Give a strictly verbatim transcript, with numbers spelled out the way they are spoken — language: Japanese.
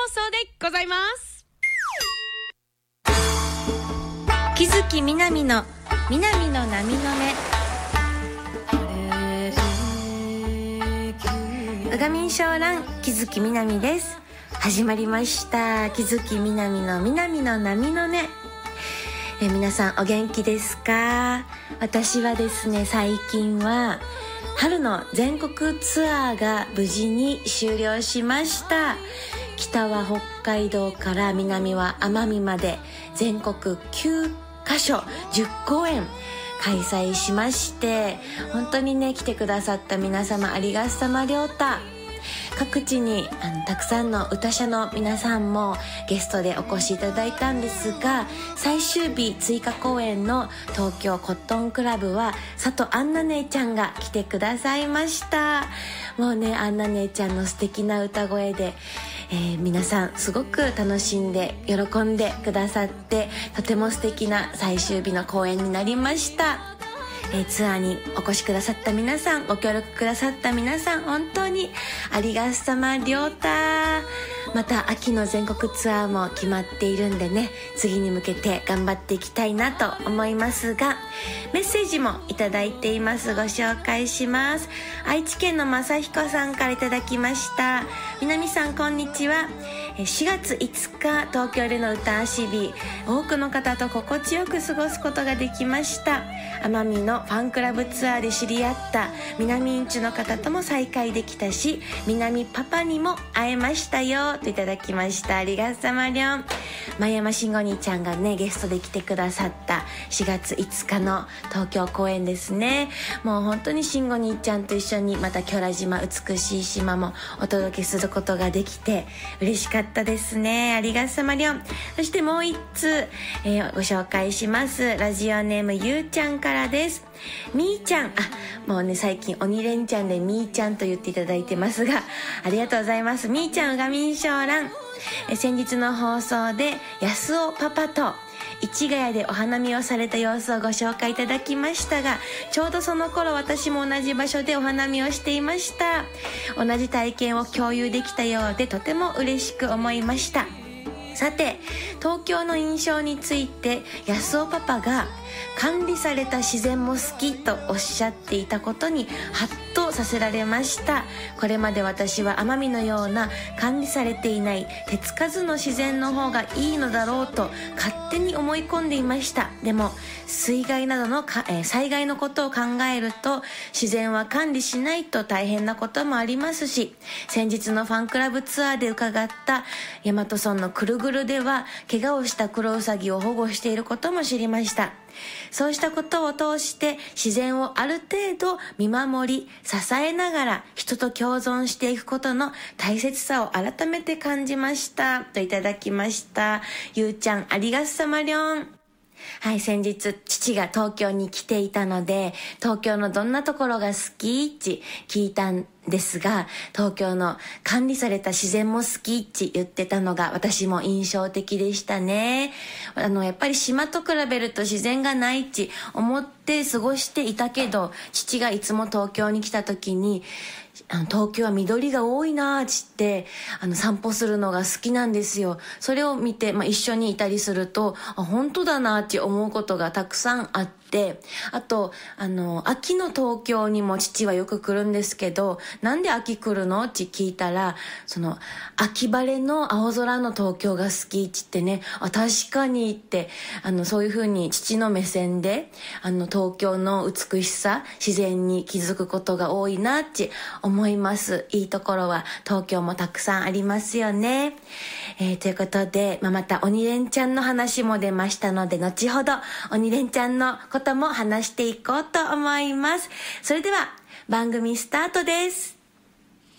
送でございます。 木月みなみのみなみの波の目。うがみんしょうらん木月みなみです。始まりました木月みなみのみなみの波の音。え皆さんお元気ですか？私はですね、最近は春の全国ツアーが無事に終了しました。北は北海道から南は奄美まで全国きゅうかしょじゅっこうえん開催しまして、本当にね来てくださった皆様ありがさまりょうた。各地にあのたくさんの歌者の皆さんもゲストでお越しいただいたんですが、最終日追加公演の東京コットンクラブは佐藤杏奈姉ちゃんが来てくださいました。もうね杏奈姉ちゃんの素敵な歌声で、えー、皆さんすごく楽しんで喜んでくださって、とても素敵な最終日の公演になりました。えー、ツアーにお越しくださった皆さん、ご協力くださった皆さん、本当にありがさまりょうた。また秋の全国ツアーも決まっているんでね、次に向けて頑張っていきたいなと思いますが、メッセージもいただいています。ご紹介します。愛知県の正彦さんからいただきました。南さんこんにちは。しがついつか東京での歌足日、多くの方と心地よく過ごすことができました。奄美のファンクラブツアーで知り合った南インチュの方とも再会できたし、南パパにも会えましたよといただきました。ありがさまりょん。前山慎吾兄ちゃんがねゲストで来てくださったしがついつかの東京公演ですね。もう本当に慎吾兄ちゃんと一緒にまた京良島美しい島もお届けすることができて嬉しかったですね。ありがさまりょん。そしてもう一通、えー、ご紹介します。ラジオネームゆうちゃんからです。みーちゃん、あ、もうね最近鬼レンちゃんでみーちゃんと言っていただいてますが、ありがとうございます。みーちゃん、うがみんしょうらん。え先日の放送で安尾パパと市ヶ谷でお花見をされた様子をご紹介いただきましたが、ちょうどその頃私も同じ場所でお花見をしていました。同じ体験を共有できたようでとても嬉しく思いました。さて、東京の印象について安尾パパが管理された自然も好きとおっしゃっていたことにハッとさせられました。これまで私は奄美のような管理されていない手つかずの自然の方がいいのだろうと勝手に思い込んでいました。でも水害などのか、えー、災害のことを考えると自然は管理しないと大変なこともありますし、先日のファンクラブツアーで伺った大和村のくるぐるでは怪我をしたクロウサギを保護していることも知りました。そうしたことを通して自然をある程度見守り支えながら人と共存していくことの大切さを改めて感じましたといただきました。ゆうちゃん、ありがさまりょん。はい、先日父が東京に来ていたので、東京のどんなところが好きって聞いたんですが、東京の管理された自然も好きって言ってたのが私も印象的でしたね。あのやっぱり島と比べると自然がないって思って過ごしていたけど、父がいつも東京に来た時にあの東京は緑が多いなーってあの散歩するのが好きなんですよ。それを見て、まあ、一緒にいたりするとあ本当だなーって思うことがたくさんあって、あとあの秋の東京にも父はよく来るんですけど、なんで秋来るのって聞いたら、その秋晴れの青空の東京が好きって言ってね、あ確かにってあのそういう風に父の目線であの東京の美しさ自然に気づくことが多いなって思います。いいところは東京もたくさんありますよね。えー、ということで、まあ、また鬼レンちゃんの話も出ましたので、後ほど鬼レンちゃんのことも話していこうと思います。それでは番組スタートです。